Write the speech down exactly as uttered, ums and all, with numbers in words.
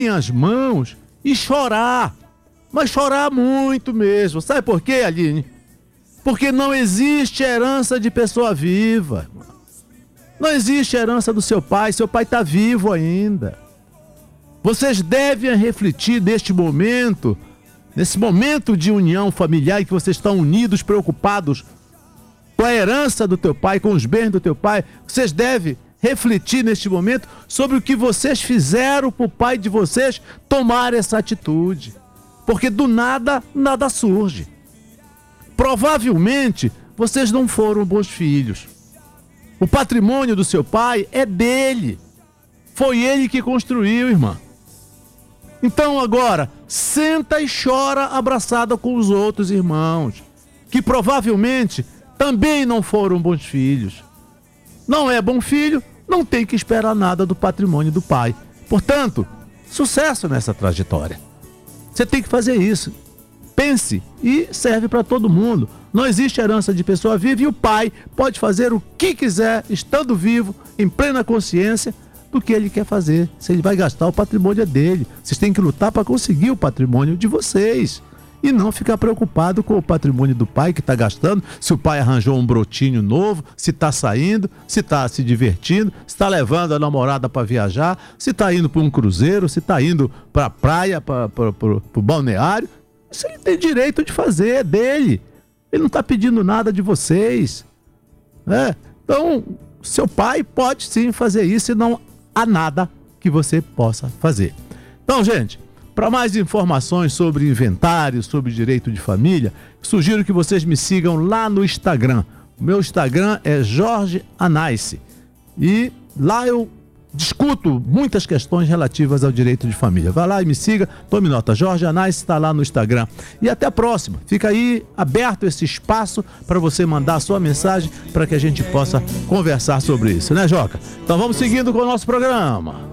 as mãos e chorar. Mas chorar muito mesmo. Sabe por quê, Aline? Porque não existe herança de pessoa viva. Não existe herança do seu pai. Seu pai está vivo ainda. Vocês devem refletir neste momento, nesse momento de união familiar em que vocês estão unidos, preocupados com a herança do teu pai, com os bens do teu pai. Vocês devem refletir neste momento sobre o que vocês fizeram para o pai de vocês tomar essa atitude. Porque do nada, nada surge. Provavelmente, vocês não foram bons filhos. O patrimônio do seu pai é dele. Foi ele que construiu, irmã. Então agora, senta e chora abraçada com os outros irmãos, que provavelmente também não foram bons filhos. Não é bom filho, não tem que esperar nada do patrimônio do pai. Portanto, sucesso nessa trajetória. Você tem que fazer isso. Pense e serve para todo mundo. Não existe herança de pessoa viva e o pai pode fazer o que quiser, estando vivo, em plena consciência, do que ele quer fazer. Se ele vai gastar, o patrimônio é dele. Vocês têm que lutar para conseguir o patrimônio de vocês. E não ficar preocupado com o patrimônio do pai que está gastando, se o pai arranjou um brotinho novo, se está saindo, se está se divertindo, se está levando a namorada para viajar, se está indo para um cruzeiro, se está indo para a praia, para o balneário. Isso ele tem direito de fazer, é dele. Ele não está pedindo nada de vocês. É. Então, seu pai pode sim fazer isso e não há nada que você possa fazer. Então, gente, para mais informações sobre inventário, sobre direito de família, sugiro que vocês me sigam lá no Instagram. O meu Instagram é Jorge Anais. E lá eu discuto muitas questões relativas ao direito de família. Vai lá e me siga, tome nota. Jorge Anais está lá no Instagram. E até a próxima. Fica aí aberto esse espaço para você mandar a sua mensagem para que a gente possa conversar sobre isso, né, Joca? Então vamos seguindo com o nosso programa.